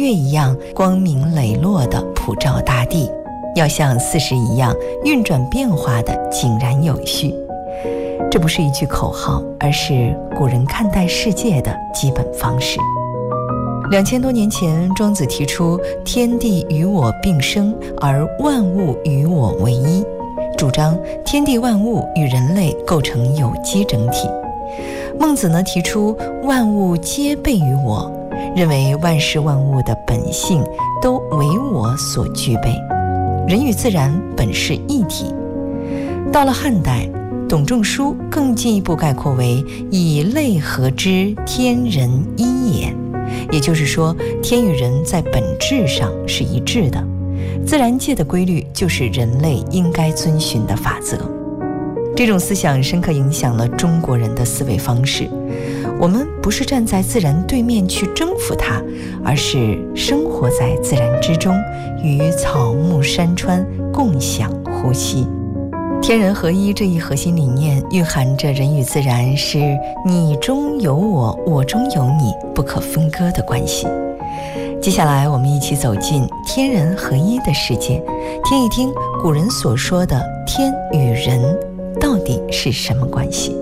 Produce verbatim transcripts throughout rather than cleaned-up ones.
月一样光明磊落地普照大地，要像四时一样运转变化的井然有序。这不是一句口号，而是古人看待世界的基本方式。两千多年前，庄子提出天地与我并生，而万物与我为一，主张天地万物与人类构成有机整体。孟子呢提出万物皆备于我，认为万事万物的本性都为我所具备，人与自然本是一体。到了汉代，董仲舒更进一步概括为以类合之，天人一也。也就是说，天与人在本质上是一致的，自然界的规律就是人类应该遵循的法则。这种思想深刻影响了中国人的思维方式。我们不是站在自然对面去征服它，而是生活在自然之中，与草木山川共享呼吸。天人合一这一核心理念蕴含着人与自然是你中有我，我中有你不可分割的关系。接下来我们一起走进天人合一的世界，听一听古人所说的天与人到底是什么关系。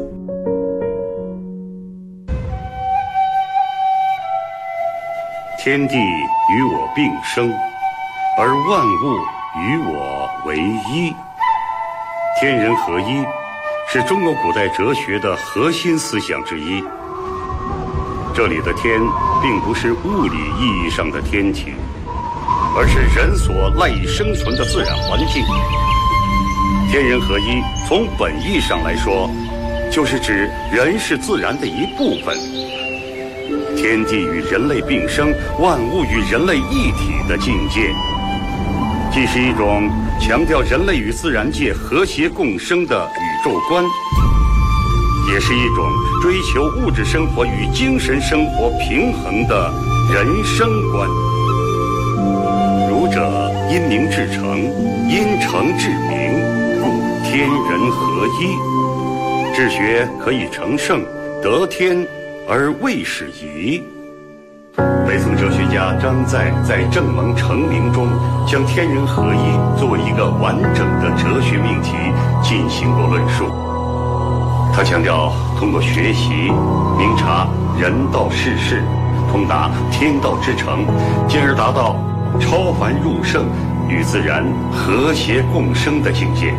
天地与我并生，而万物与我为一。天人合一是中国古代哲学的核心思想之一。这里的天并不是物理意义上的天体，而是人所赖以生存的自然环境。天人合一从本意上来说，就是指人是自然的一部分，天地与人类并生，万物与人类一体的境界，既是一种强调人类与自然界和谐共生的宇宙观，也是一种追求物质生活与精神生活平衡的人生观。儒者因名至诚，因诚至名，故天人合一。治学可以成圣，得天而未始夷。北宋哲学家张载在《正蒙成名》中，将天人合一作为一个完整的哲学命题进行过论述。他强调，通过学习明察人道世事，通达天道之诚，进而达到超凡入圣、与自然和谐共生的境界。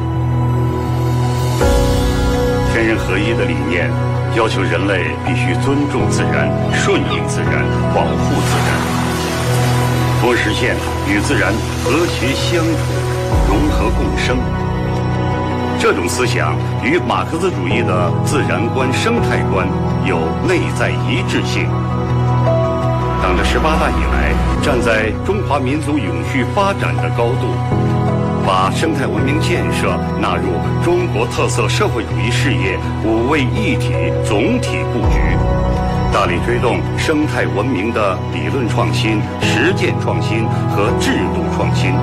天人合一的理念要求人类必须尊重自然、顺应自然、保护自然，从而实现与自然和谐相处、融合共生。这种思想与马克思主义的自然观、生态观有内在一致性。党的十八大以来，站在中华民族永续发展的高度，把生态文明建设纳入中国特色社会主义事业五位一体总体布局，大力推动生态文明的理论创新、实践创新和制度创新。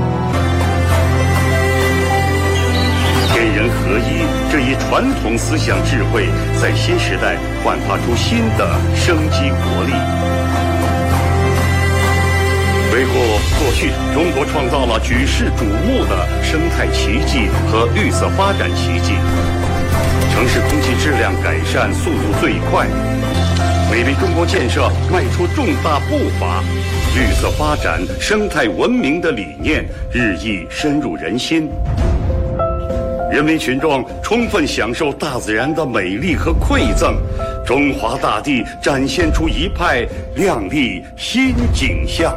天人合一这一传统思想智慧，在新时代焕发出新的生机活力。回顾过去，中国创造了举世瞩目的生态奇迹和绿色发展奇迹，城市空气质量改善速度最快，美丽中国建设迈出重大步伐，绿色发展、生态文明的理念日益深入人心，人民群众充分享受大自然的美丽和馈赠，中华大地展现出一派亮丽新景象。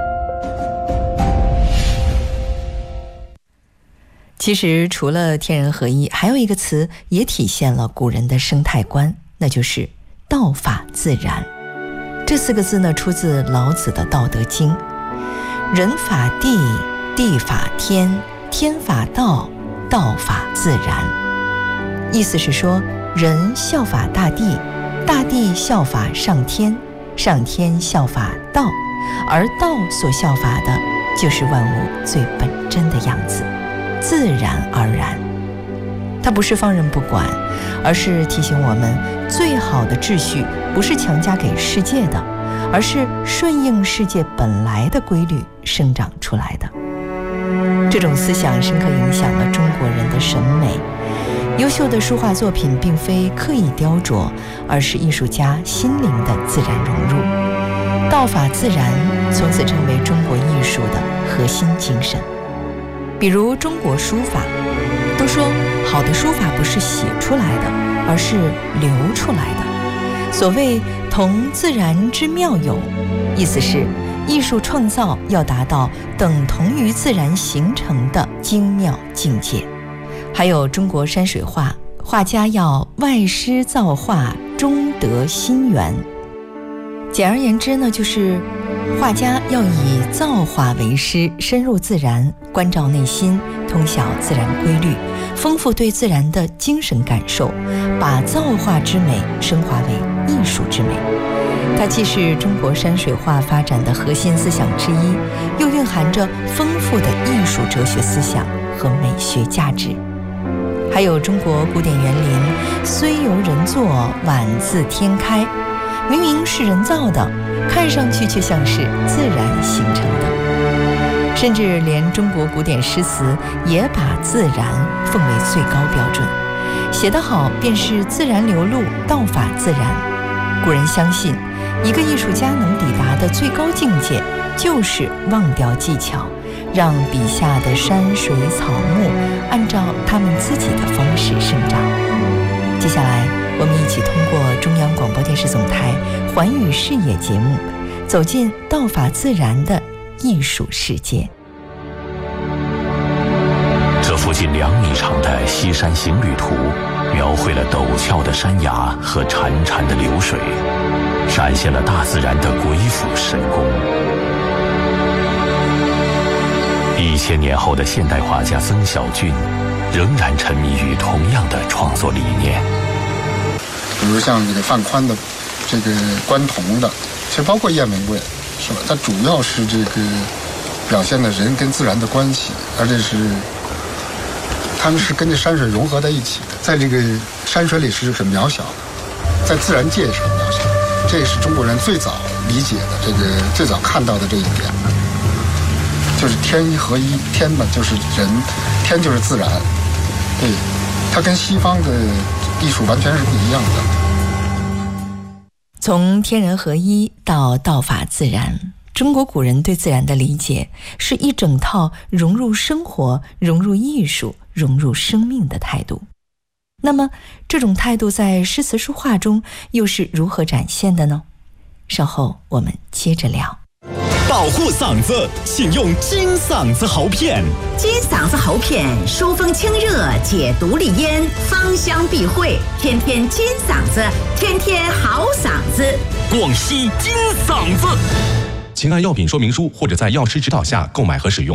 其实除了天人合一，还有一个词也体现了古人的生态观，那就是道法自然。这四个字呢，出自老子的《道德经》。人法地，地法天，天法道，道法自然。意思是说，人效法大地，大地效法上天，上天效法道，而道所效法的就是万物最本真的样子，自然而然。它不是放任不管，而是提醒我们，最好的秩序不是强加给世界的， 而是顺应世界本来的规律生长出来的。这种思想深刻影响了中国人的审美。优秀的书画作品并非刻意雕琢，而是艺术家心灵的自然融入。道法自然从此成为中国艺术的核心精神。比如中国书法，都说好的书法不是写出来的，而是流出来的。所谓同自然之妙有，意思是艺术创造要达到等同于自然形成的精妙境界。还有中国山水画，画家要外施造化，中得心源。简而言之呢，就是画家要以造化为师，深入自然，关照内心，通晓自然规律，丰富对自然的精神感受，把造化之美升华为艺术之美。它既是中国山水画发展的核心思想之一，又蕴含着丰富的艺术哲学思想和美学价值。还有中国古典园林，虽由人作，宛自天开，明明是人造的，看上去却像是自然形成的。甚至连中国古典诗词也把自然奉为最高标准，写得好便是自然流露，道法自然。古人相信，一个艺术家能抵达的最高境界，就是忘掉技巧，让笔下的山水草木按照他们自己的方式生长。接下来我们一起通过中央广播电视总台寰宇视野节目，走进道法自然的艺术世界。 这幅近两米长的西山行旅图，描绘了陡峭的山崖和潺潺的流水，展现了大自然的鬼斧神工。一千年后的现代画家曾小俊，仍然沉迷于同样的创作理念。 比如像这个范宽的这个关同的，其实包括雁门卫，是吧？它主要是这个表现了人跟自然的关系，而且是他们是跟着山水融合在一起的，在这个山水里是很渺小的，在自然界也是很渺小的。这也是中国人最早理解的，这个最早看到的这一点，就是天一合一，天嘛就是人，天就是自然，对，它跟西方的艺术完全是不一样的。 从天人合一到道法自然，中国古人对自然的理解是一整套融入生活、融入艺术、融入生命的态度。那么这种态度在诗词书画中又是如何展现的呢？稍后我们接着聊。 保护嗓子，请用金嗓子喉片。 金嗓子喉片，疏风清热，解毒利咽，芳香避秽，天天金嗓子，天天好嗓子。 广西金嗓子，请按药品说明书或者在药师指导下购买和使用。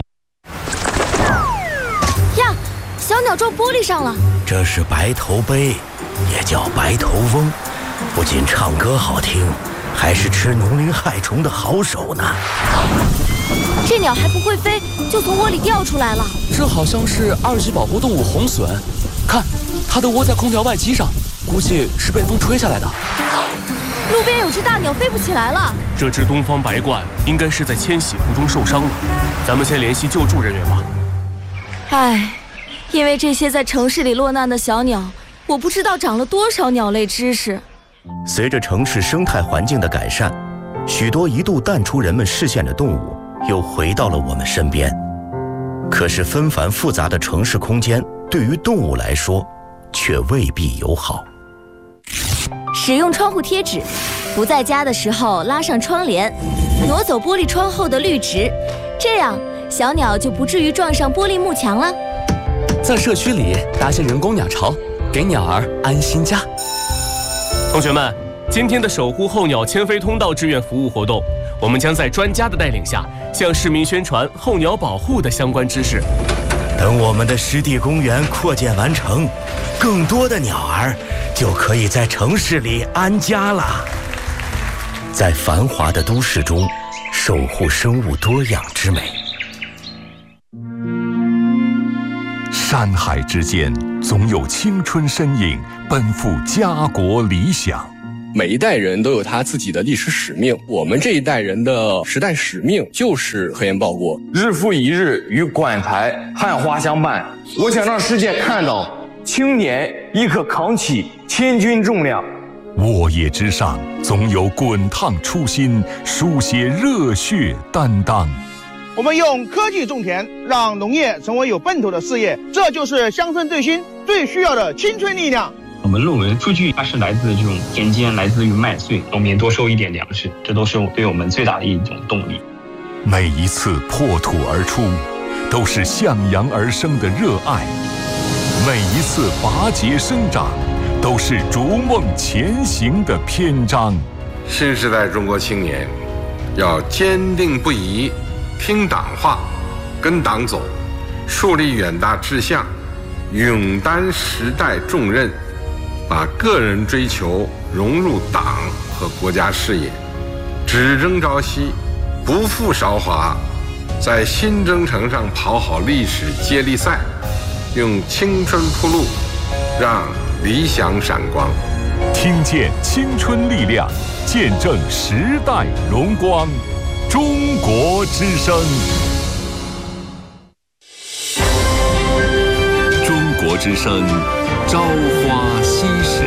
呀，小鸟撞玻璃上了。 这是白头杯，也叫白头翁，不仅唱歌好听，还是吃农林害虫的好手呢。 这鸟还不会飞，就从窝里掉出来了。 这好像是二级保护动物红隼，看，它的窝在空调外机上，估计是被风吹下来的。 路边有只大鸟飞不起来了。 这只东方白鹳应该是在迁徙途中受伤了，咱们先联系救助人员吧。 唉，因为这些在城市里落难的小鸟，我不知道长了多少鸟类知识。 随着城市生态环境的改善，许多一度淡出人们视线的动物又回到了我们身边。可是纷繁复杂的城市空间对于动物来说却未必友好。 使用窗户贴纸，不在家的时候拉上窗帘，挪走玻璃窗后的绿植，这样小鸟就不至于撞上玻璃幕墙了。 在社区里搭些人工鸟巢，给鸟儿安心家。同学们，今天的守护候鸟迁飞通道志愿服务活动，我们将在专家的带领下，向市民宣传候鸟保护的相关知识。 等我们的湿地公园扩建完成，更多的鸟儿就可以在城市里安家了。在繁华的都市中，守护生物多样之美。 山海之间，总有青春身影奔赴家国理想。 每一代人都有他自己的历史使命，我们这一代人的时代使命就是核研报国。 日复一日与馆台汉花相伴，我想让世界看到青年亦可扛起千钧重量。 沃野之上，总有滚烫初心，书写热血担当。 我们用科技种田，让农业成为有奔头的事业，这就是乡村振兴最需要的青春力量。 我们论文数据它是来自这种田间，来自于麦穗，农民多收一点粮食，这都是对我们最大的一种动力。 每一次破土而出，都是向阳而生的热爱；每一次拔节生长，都是逐梦前行的篇章。 新时代中国青年要坚定不移听党话，跟党走，树立远大志向，勇担时代重任，把个人追求融入党和国家事业，只争朝夕，不负韶华，在新征程上跑好历史接力赛，用青春铺路，让理想闪光。 听见青春力量，见证时代荣光。中国之声，中国之声，朝花夕拾。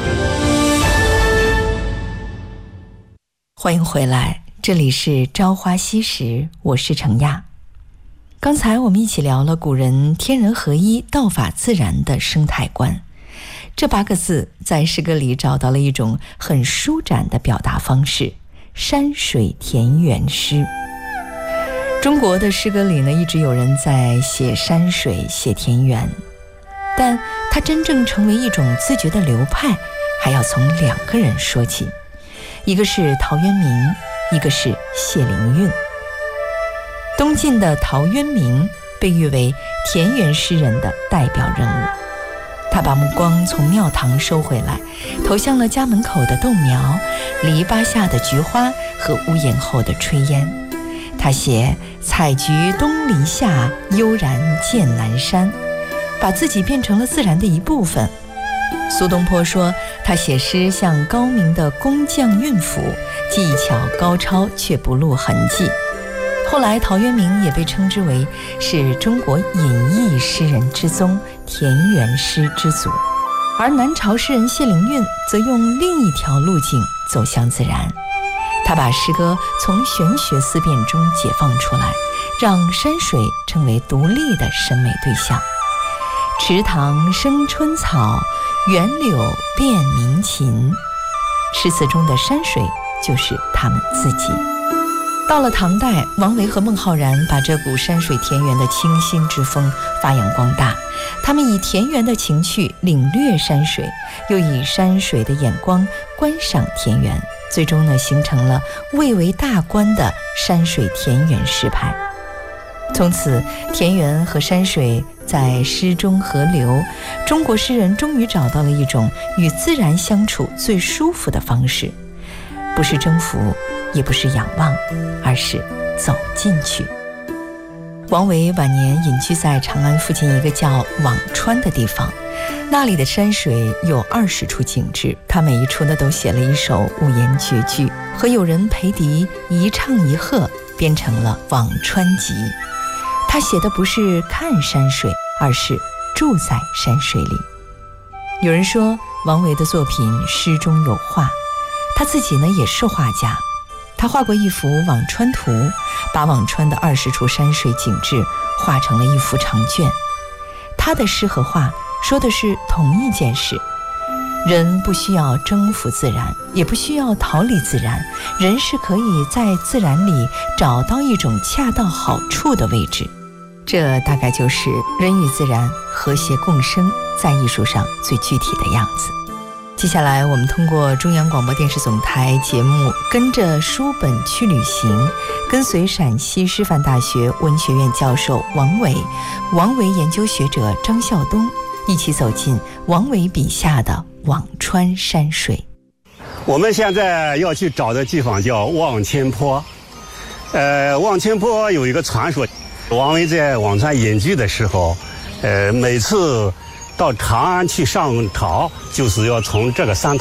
欢迎回来，这里是朝花夕拾，我是程亚。刚才我们一起聊了古人天人合一、道法自然的生态观。这八个字在诗歌里找到了一种很舒展的表达方式——山水田园诗。中国的诗歌里呢，一直有人在写山水、写田园，但它真正成为一种自觉的流派，还要从两个人说起，一个是陶渊明，一个是谢灵运。东晋的陶渊明被誉为田园诗人的代表人物，他把目光从庙堂收回来，投向了家门口的豆苗、篱笆下的菊花和屋檐后的炊烟。他写采菊东篱下，悠然见南山，把自己变成了自然的一部分。苏东坡说，他写诗像高明的工匠运斧，技巧高超却不露痕迹。后来陶渊明也被称之为是中国隐逸诗人之宗，田园诗之祖。而南朝诗人谢灵运则用另一条路径走向自然，他把诗歌从玄学思辨中解放出来，让山水成为独立的审美对象。池塘生春草，园柳变鸣禽。诗词中的山水就是他们自己。到了唐代，王维和孟浩然把这股山水田园的清新之风发扬光大，他们以田园的情趣领略山水，又以山水的眼光观赏田园，最终呢形成了蔚为大观的山水田园诗派。从此，田园和山水在诗中合流，中国诗人终于找到了一种与自然相处最舒服的方式，不是征服，也不是仰望，而是走进去。王维晚年隐居在长安附近一个叫辋川的地方，那里的山水有二十处景致，他每一处呢都写了一首五言绝句，和友人裴迪一唱一和，编成了《辋川集》。他写的不是看山水，而是住在山水里。有人说王维的作品诗中有画，他自己呢也是画家，他画过一幅辋川图，把辋川的二十处山水景致画成了一幅长卷。他的诗和画说的是同一件事，人不需要征服自然，也不需要逃离自然，人是可以在自然里找到一种恰到好处的位置。这大概就是人与自然和谐共生在艺术上最具体的样子。接下来我们通过中央广播电视总台节目跟着书本去旅行，跟随陕西师范大学文学院教授王维、王维研究学者张孝东，一起走进王维笔下的辋川山水。 我们现在要去找的地方叫望千坡。呃，望千坡有一个传说，王维在辋川隐居的时候，呃，每次到长安去上朝，就是要从这个山头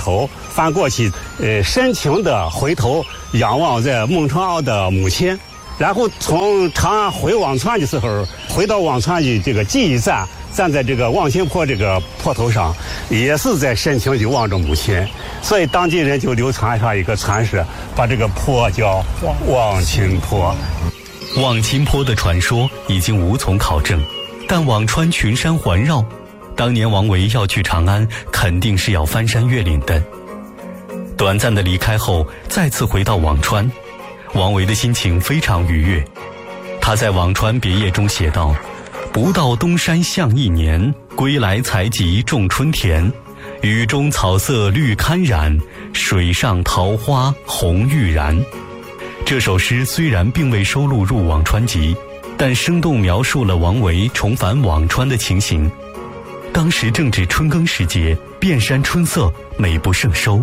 翻过去，呃，深情地回头仰望在孟尝谔的母亲，然后从长安回辋川的时候，回到辋川的这个记忆站，站在这个望清坡这个坡头上，也是在深情地望着母亲，所以当地人就流传上一个传说，把这个坡叫望清坡。 望清坡的传说已经无从考证，但辋川群山环绕，当年王维要去长安，肯定是要翻山越岭的。短暂的离开后，再次回到辋川，王维的心情非常愉悦。他在《辋川别业》中写道：“不到东山向一年，归来才及种春田。雨中草色绿堪染，水上桃花红欲燃。”这首诗虽然并未收录入《辋川集》，但生动描述了王维重返辋川的情形。当时正值春耕时节，遍山春色，美不胜收。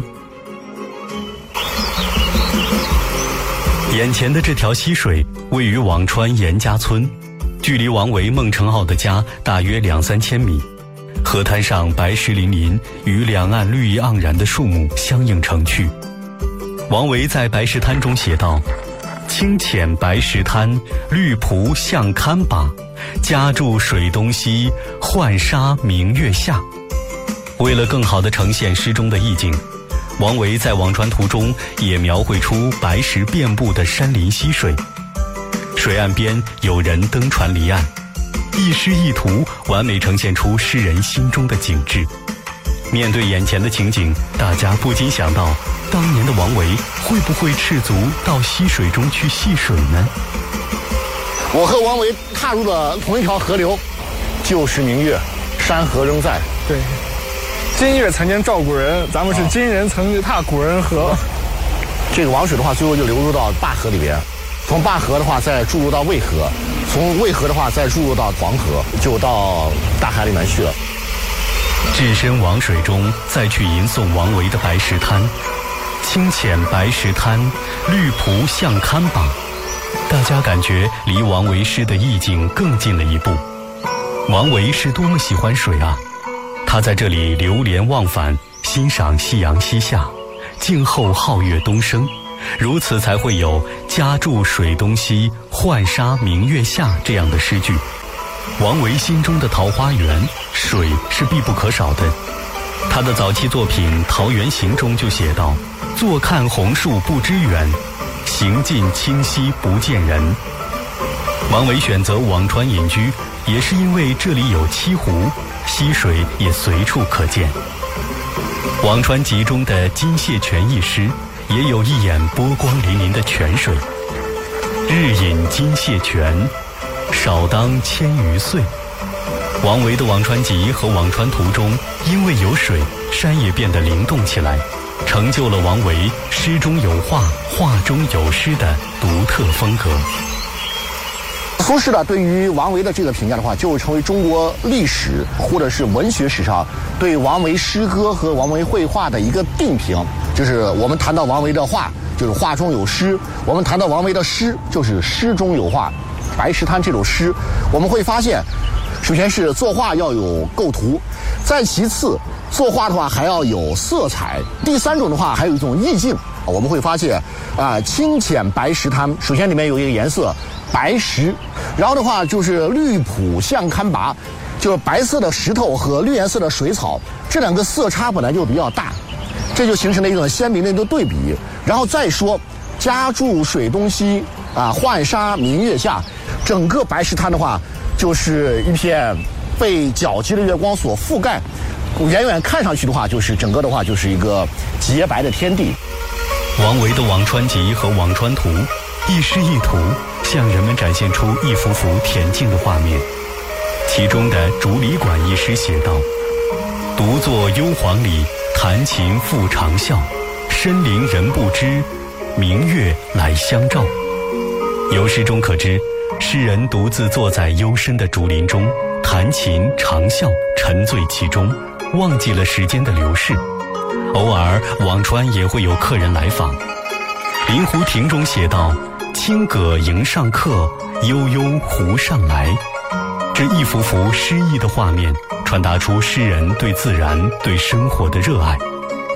眼前的这条溪水位于辋川严家村，距离王维孟尝谔的家大约两三千米。河滩上白石粼粼，与两岸绿意盎然的树木相映成趣。王维在白石滩中写道：“清浅白石滩，绿蒲向堪把。家住水东西，浣纱明月下。”为了更好地呈现诗中的意境，王维在辋川图中也描绘出白石遍布的山林溪水，水岸边有人登船离岸，一诗一图完美呈现出诗人心中的景致。面对眼前的情景，大家不禁想到，当年的王维会不会赤足到溪水中去戏水呢？ 我和王维踏入了同一条河流，旧时明月，山河仍在。 对，今日曾经照古人，咱们是今人曾踏古人河。 这个王水的话，最后就流入到灞河里边，从灞河的话再注入到渭河，从渭河的话再注入到黄河，就到大海里面去了。 置身王水中，再去吟诵王维的白石滩。清浅白石滩，绿蒲向堪把。大家感觉离王维诗的意境更近了一步。王维是多么喜欢水啊！他在这里流连忘返，欣赏夕阳西下，静候皓月东升，如此才会有家住水东西，浣纱明月下这样的诗句。王维心中的桃花源，水是必不可少的。他的早期作品《桃源行》中就写道：“坐看红树不知远，行尽清溪不见人。”王维选择辋川隐居，也是因为这里有七湖，溪水也随处可见。《辋川集》中的《金蟹泉》一诗，也有一眼波光粼粼的泉水：“日饮金蟹泉，少当千余岁。”王维的《辋川集》和《辋川图》中，因为有水，山也变得灵动起来，成就了王维诗中有画，画中有诗的独特风格。 苏轼呢，对于王维的这个评价的话，就成为中国历史或者是文学史上对王维诗歌和王维绘画的一个定评。就是我们谈到王维的画，就是画中有诗；我们谈到王维的诗，就是诗中有画。白石滩这首诗，我们会发现，首先是作画要有构图，再其次作画的话还要有色彩，第三种的话还有一种意境。我们会发现啊、呃，清浅白石滩，首先里面有一个颜色白石，然后的话就是绿蒲向堪拔，就是白色的石头和绿颜色的水草，这两个色差本来就比较大，这就形成了一种鲜明的一个对比。然后再说家住水东西啊，浣纱明月下，整个白石滩的话就是一片被皎洁的月光所覆盖，远远看上去的话，就是整个的话就是一个洁白的天地。 王维的《辋川集》和《辋川图》，一诗一图，向人们展现出一幅幅恬静的画面。其中的《竹里馆》一诗写道：“独坐幽篁里，弹琴复长啸。深林人不知，明月来相照。”由诗中可知，诗人独自坐在幽深的竹林中，弹琴长啸，沉醉其中，忘记了时间的流逝。偶尔辋川也会有客人来访。《临湖亭》中写道：“清葛迎上客，悠悠湖上来。”这一幅幅诗意的画面，传达出诗人对自然、对生活的热爱。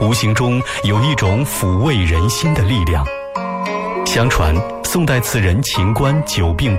无形中有一种抚慰人心的力量。相传，宋代词人秦观久病